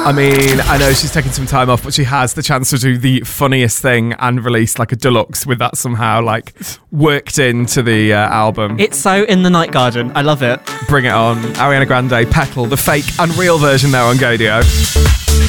I mean, I know she's taking some time off, but she has the chance to do the funniest thing and release like a deluxe with that somehow like worked into the album. It's so in the Night Garden. I love it. Bring it on. Ariana Grande, Petal, the fake and real version there on Gaydio.